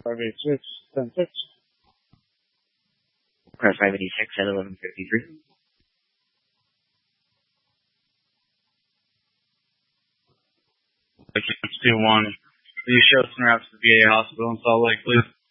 586, 10-6. Press 586 at 11:53. Okay, 2-1. Will you show some routes to the VA hospital in Salt Lake, please?